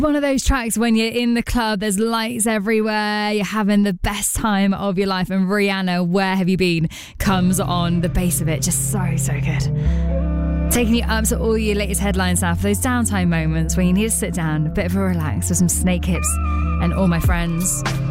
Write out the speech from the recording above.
One of those tracks when you're in the club, there's lights everywhere, you're having the best time of your life, and Rihanna, Where Have You Been, comes on. The bass of it, just so good. Taking you up to all your latest headlines now for those downtime moments when you need to sit down, a bit of a relax with some Snake Hips and All My Friends.